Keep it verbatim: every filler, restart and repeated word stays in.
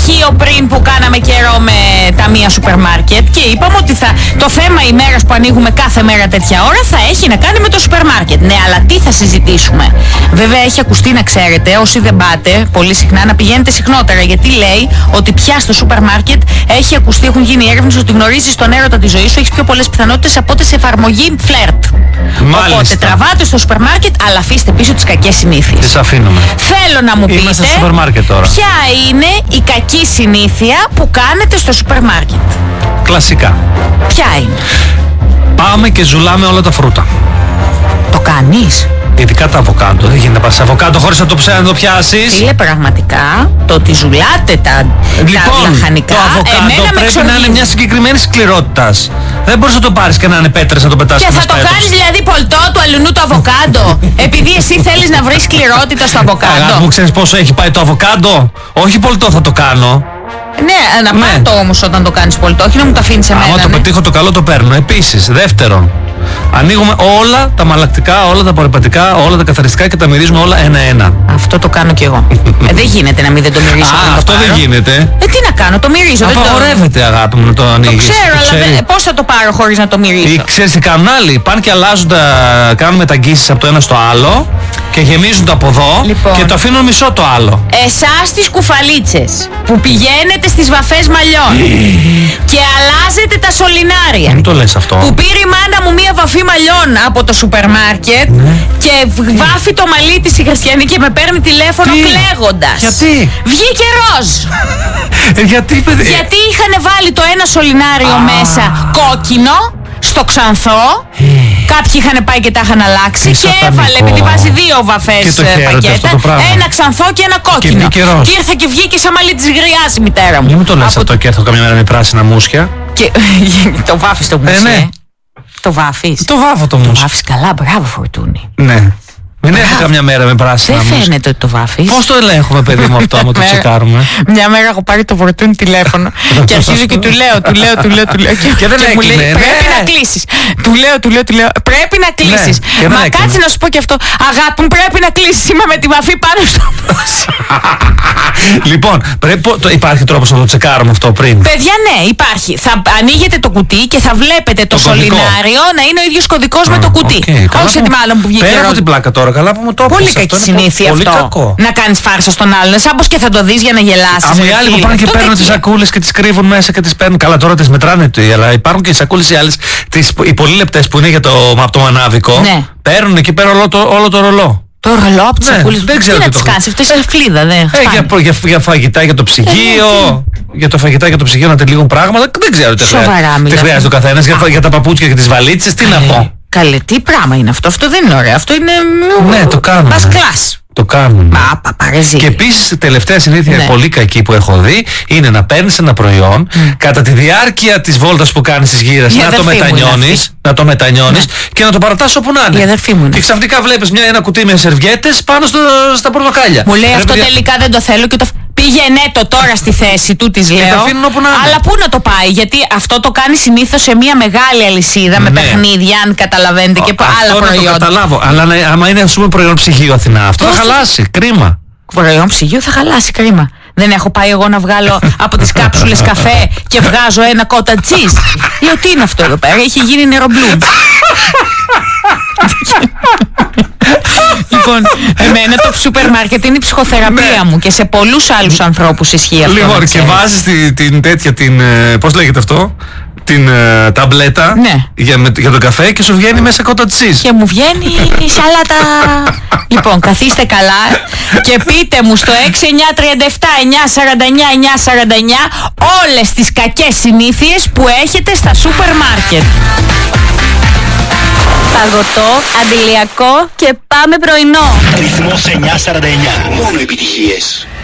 στοιχείο πριν που κάναμε καιρό με τα μία σούπερ μάρκετ και είπαμε ότι θα, το θέμα ημέρας που ανοίγουμε κάθε μέρα τέτοια ώρα θα έχει να κάνει με το σούπερ μάρκετ. Ναι, αλλά τι θα συζητήσουμε? Βέβαια έχει ακουστεί, να ξέρετε, όσοι δεν πάτε πολύ συχνά, να πηγαίνετε συχνότερα, γιατί λέει ότι πια στο σούπερ μάρκετ έχει ακουστεί, έχουν γίνει έρευνες ότι γνωρίζεις τον έρωτα της ζωής σου, έχεις πιο πολλές πιθανότητες από ό,τι σε εφαρμογή φλερτ. Μάλιστα. Οπότε τραβάτε στο σούπερ μάρκετ, αλλά αφήστε πίσω τις κακές συνήθειες. Τις αφήνουμε. Θέλω να μου πείτε, είμαστε στο σούπερ μάρκετ τώρα. Ποια είναι η κακή συνήθεια που κάνετε στο σούπερ μάρκετ? Κλασικά. Ποια είναι? Πάμε και ζουλάμε όλα τα φρούτα. Το κάνεις? Ειδικά τα αβοκάντο. Δεν γίνεται να πας αβοκάντο χωρίς να το ψάχνει να το πιάσεις. Φίλε, πραγματικά το ότι ζουλάτε τα, λοιπόν, τα λαχανικά, το αβοκάντο πρέπει να είναι μια συγκεκριμένη σκληρότητα. Δεν μπορείς να το πάρεις και να είναι πέτρες να το πετάσεις. Και θα το κάνεις δηλαδή πολτό του αλουνού το αβοκάντο επειδή εσύ θέλεις να βρεις σκληρότητα στο αβοκάντο? Αγάπη μου, ξέρεις πόσο έχει πάει το αβοκάντο? Όχι πολτό θα το κάνω. Ναι, να ναι. πάρ' το όμως όταν το κάνεις πολτό, όχι να μου το αφήνεις σε μένα. Άμα το ναι. πετύχω το καλό το παίρνω. Επίσης, δεύτερον, ανοίγουμε όλα τα μαλακτικά, όλα τα απορριπαντικά, όλα τα καθαριστικά και τα μυρίζουμε όλα ένα-ένα. Αυτό το κάνω κι εγώ. ε, δεν γίνεται να μην δεν το μυρίζω. Α, αυτό το δεν γίνεται. Ε, τι να κάνω, το μυρίζω. Απαγορεύεται, αγάπη μου, να το ανοίγεις. Το ξέρω, αλλά δεν, πώς θα το πάρω χωρίς να το μυρίσω? Ή ξέρεις τι κάνουν άλλοι? Πάνε και αλλάζουν τα, κάνουν μεταγγίσεις από το ένα στο άλλο και γεμίζουν το από εδώ λοιπόν, και το αφήνουν μισό το άλλο. Εσάς τις κουφαλίτσες που πηγαίνετε στις βαφές μαλλιών και αλλάζετε τα σωληνάρια. Μην το λες αυτό. Που πήρε η μάνα μου μία βαφή μαλλιών από το σούπερ μάρκετ ναι. και βάφει το μαλλί της η Χριστιανή και με παίρνει τηλέφωνο τι? κλαίγοντας. Γιατί? Βγήκε ροζ. Γιατί, παιδί? Γιατί είχαν βάλει το ένα σωληνάριο ah. μέσα κόκκινο στο ξανθό. Κάποιοι είχαν πάει και τα είχαν αλλάξει και έβαλε, επειδή βάζει δύο βαφές πακέτα, ένα ξανθό και ένα κόκκινο. Και, και ήρθε και βγήκε σαν μαλλί της γριάς η μητέρα μου. Μην μου το λες αυτό και έρθω καμιά μέρα με πράσινα μουσια. Και το βάφεις το μουσια. Ε, ναι. Το βάφεις. Το βάφω το μουσια. Το βάφεις καλά, μπράβο Φορτούνη. Ναι. Μην έρθει καμιά μέρα με πράσινα μουσια. Δεν φαίνεται ότι το βάφεις. Πώς το ελέγχουμε, παιδί μου, αυτό άμα το τσεκάρουμε? Μια μέρα έχω πάρει το Φορτούνη τηλέφωνο και αρχίζω και του λέω, του λέω, του λέω, του λέω και, και δεν και μου λέει ναι. πρέπει να κλείσεις. Του λέω, του λέω, του λέω πρέπει να κλείσεις. Ναι, μα κάτσε να σου πω και αυτό. Αγάπη μου, πρέπει να κλείσεις. Είμαι με τη βαφή πάνω στο μουσια. Λοιπόν, πρέπει, το, υπάρχει τρόπος να το τσεκάρουμε αυτό πριν? Παιδιά, ναι, υπάρχει. Θα ανοίγετε το κουτί και θα βλέπετε το, το σωληνάριο να είναι ο ίδιος κωδικός mm, με το κουτί. Okay, όχι σε τη μάλλον που βγήκε. Πέρα από την πλάκα τώρα, καλά που μου το πολύ κακή συνήθεια αυτό. Κακό. Να κάνεις φάρσα στον άλλον. Σαν πως και θα το δεις για να γελάσεις. Αν οι άλλοι που πάνε και παίρνουν τις σακούλες και τις κρύβουν μέσα και τις παίρνουν. Καλά, τώρα τις μετράνε, αλλά υπάρχουν και οι σακούλες οι άλλες, τις, οι πολύ λεπτές που είναι για το, από το μανάβικο. Ναι. Παίρνουν εκεί πέρα όλο το, όλο το ρολό. Το ρολό από τις ναι, σακούλες. Δεν ξέρω τι τι να τις κάνεις, αυτό είναι φλίδα, δεν ε, για, για, για φαγητά, για το ψυγείο. Ε, για το φαγητά, για το ψυγείο να τελείγουν πράγματα. Δεν ξέρω τι χρειάζεται ο καθένας. Για, για τα παπούτσια και τις βαλίτσες, τι να πω. Καλέ, τι πράγμα είναι αυτό? Αυτό δεν είναι ωραίο. Αυτό είναι. Ναι, το κάνουμε. Πας κλάς. Το κάνουν. Παπα, παρεζίλη. Και επίσης τελευταία συνήθεια ναι. πολύ κακή που έχω δει είναι να παίρνεις ένα προϊόν mm. κατά τη διάρκεια της βόλτας που κάνεις της γύρας να το μετανιώνεις, να το μετανιώνεις ναι. και να το παρατάς όπου να είναι. Η αδερφή μου είναι. Και ξαφνικά βλέπεις μια, ένα κουτί με σερβιέτες πάνω στο, στα πορτοκάλια. Μου λέει Ρε, αυτό παιδιά... τελικά δεν το θέλω και το. Πήγαινε το τώρα στη θέση του, της λέω. Αλλά πού να το πάει, γιατί αυτό το κάνει συνήθως σε μια μεγάλη αλυσίδα ναι. με παιχνίδια, αν καταλαβαίνετε, και αυτό άλλα προϊόντα. Αυτό το καταλάβω, αλλά ναι, άμα είναι ας πούμε προϊόν ψυγείου Αθηνά, αυτό πώς θα χαλάσει, κρίμα. Προϊόν ψυγείου θα χαλάσει, κρίμα. Δεν έχω πάει εγώ να βγάλω από τις κάψουλες καφέ και βγάζω ένα κότα τσίζ. Λέω τι είναι αυτό εδώ πέρα, έχει γίνει νερομπλουμ. Λοιπόν, εμένα το σούπερ μάρκετ είναι η ψυχοθεραπεία μου και σε πολλούς άλλους ανθρώπους ισχύει αυτό. Λοιπόν, και βάζεις την, την τέτοια, την, πώς λέγεται αυτό, την uh, ταμπλέτα ναι. για, με, για τον καφέ και σου βγαίνει μέσα κότα τσίζ. Και μου βγαίνει η σαλάτα. Λοιπόν, καθίστε καλά και πείτε μου στο έξι εννιά τρία επτά εννιά σαράντα εννιά εννιά σαράντα εννιά όλες τις κακές συνήθειες που έχετε στα σούπερ μάρκετ. Παγωτό, αντιλιακό και πάμε πρωινό. Ρυθμός εννιά σαράντα εννιά. Μόνο επιτυχίες.